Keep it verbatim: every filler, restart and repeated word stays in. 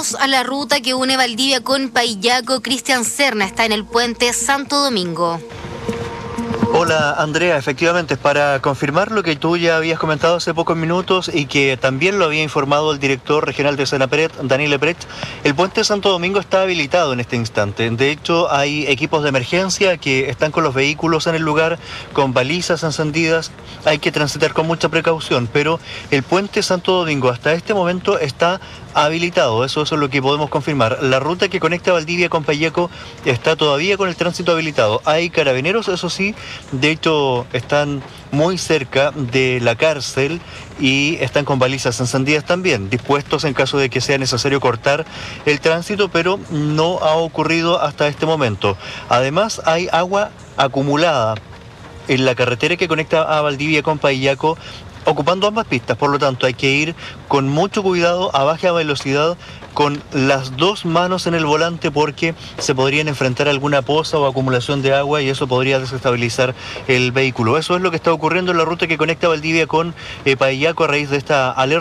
Vamos a la ruta que une Valdivia con Paillaco. Cristian Serna está en el puente Santo Domingo. Hola Andrea, efectivamente es para confirmar lo que tú ya habías comentado hace pocos minutos y que también lo había informado el director regional de Senapred, Daniel Ebrecht. El puente Santo Domingo está habilitado en este instante. De hecho, hay equipos de emergencia que están con los vehículos en el lugar, con balizas encendidas. Hay que transitar con mucha precaución, pero el puente Santo Domingo hasta este momento está habilitado. Eso, eso es lo que podemos confirmar. La ruta que conecta Valdivia con Paillaco está todavía con el tránsito habilitado. Hay carabineros, eso sí. De hecho, están muy cerca de la cárcel y están con balizas encendidas también, dispuestos en caso de que sea necesario cortar el tránsito, pero no ha ocurrido hasta este momento. Además, hay agua acumulada en la carretera que conecta a Valdivia con Paillaco, ocupando ambas pistas. Por lo tanto, hay que ir con mucho cuidado, a baja velocidad, con las dos manos en el volante, porque se podrían enfrentar a alguna poza o acumulación de agua y eso podría desestabilizar el vehículo. Eso es lo que está ocurriendo en la ruta que conecta Valdivia con eh, Paillaco a raíz de esta alerta